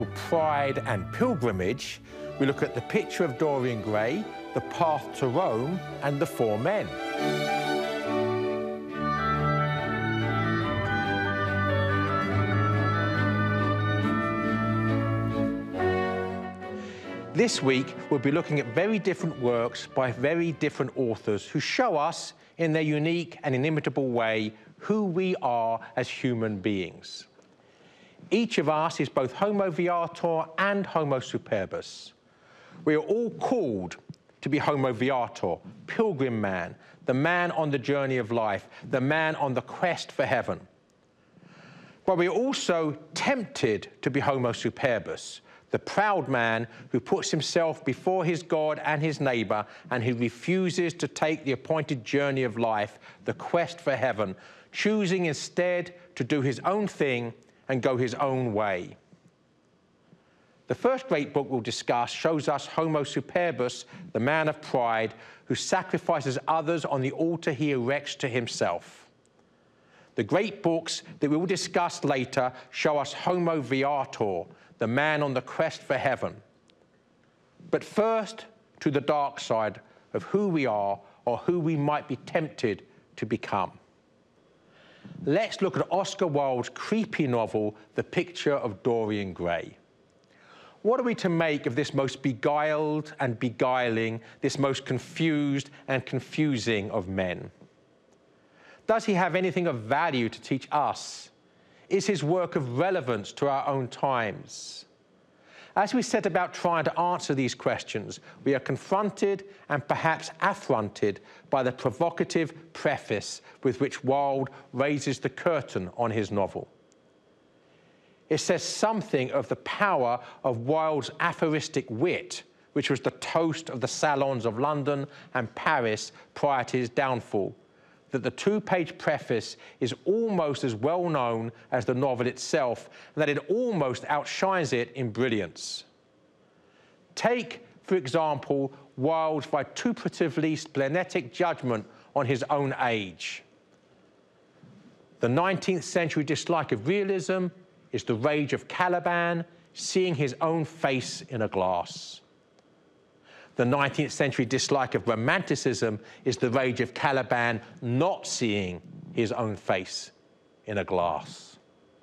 Pride and Pilgrimage, we look at The Picture of Dorian Gray, The Path to Rome, and The Four Men. This week, we'll be looking at very different works by very different authors who show us, in their unique and inimitable way, who we are as human beings. Each of us is both Homo viator and Homo superbus. We are all called to be Homo viator, pilgrim man, the man on the journey of life, the man on the quest for heaven. But we are also tempted to be Homo superbus, the proud man who puts himself before his God and his neighbor and who refuses to take the appointed journey of life, the quest for heaven, choosing instead to do his own thing and go his own way. The first great book we'll discuss shows us Homo superbus, the man of pride, who sacrifices others on the altar he erects to himself. The great books that we will discuss later show us Homo viator, the man on the quest for heaven. But first, to the dark side of who we are or who we might be tempted to become. Let's look at Oscar Wilde's creepy novel, The Picture of Dorian Gray. What are we to make of this most beguiled and beguiling, this most confused and confusing of men? Does he have anything of value to teach us? Is his work of relevance to our own times? As we set about trying to answer these questions, we are confronted and perhaps affronted by the provocative preface with which Wilde raises the curtain on his novel. It says something of the power of Wilde's aphoristic wit, which was the toast of the salons of London and Paris prior to his downfall, that the two-page preface is almost as well known as the novel itself, and that it almost outshines it in brilliance. Take, for example, Wilde's vituperatively splenetic judgment on his own age. The 19th century dislike of realism is the rage of Caliban seeing his own face in a glass. The 19th century dislike of romanticism is the rage of Caliban not seeing his own face in a glass.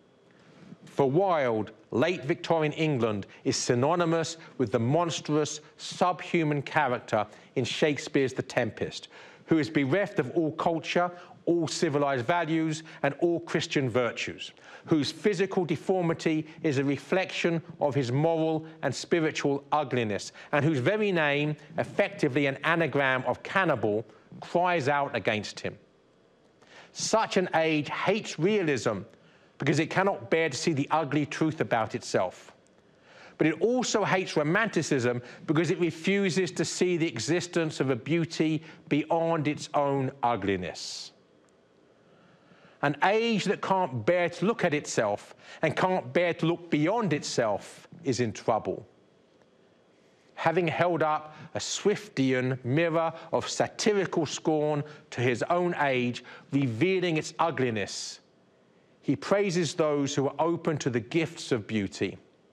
For Wilde, late Victorian England is synonymous with the monstrous, subhuman character in Shakespeare's The Tempest, who is bereft of all culture, all civilized values, and all Christian virtues, whose physical deformity is a reflection of his moral and spiritual ugliness, and whose very name, effectively an anagram of cannibal, cries out against him. Such an age hates realism because it cannot bear to see the ugly truth about itself. But it also hates romanticism because it refuses to see the existence of a beauty beyond its own ugliness. An age that can't bear to look at itself and can't bear to look beyond itself is in trouble. Having held up a Swiftian mirror of satirical scorn to his own age, revealing its ugliness, he praises those who are open to the gifts of beauty.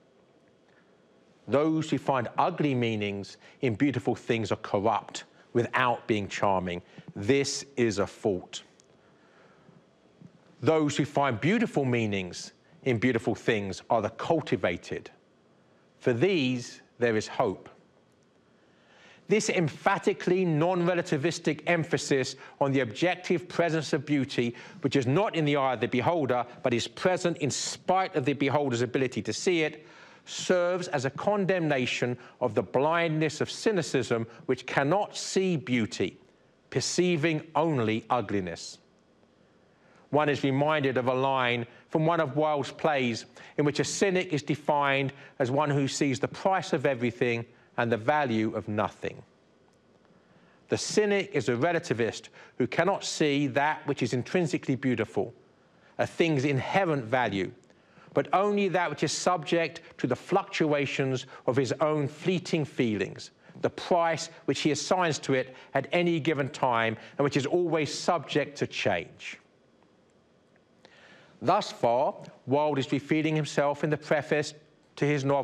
Those who find ugly meanings in beautiful things are corrupt without being charming. This is a fault. Those who find beautiful meanings in beautiful things are the cultivated. For these, there is hope. This emphatically non-relativistic emphasis on the objective presence of beauty, which is not in the eye of the beholder, but is present in spite of the beholder's ability to see it, serves as a condemnation of the blindness of cynicism, which cannot see beauty, perceiving only ugliness. One is reminded of a line from one of Wilde's plays in which a cynic is defined as one who sees the price of everything and the value of nothing. The cynic is a relativist who cannot see that which is intrinsically beautiful, a thing's inherent value, but only that which is subject to the fluctuations of his own fleeting feelings, the price which he assigns to it at any given time and which is always subject to change. Thus far, Wilde is revealing himself in the preface to his novel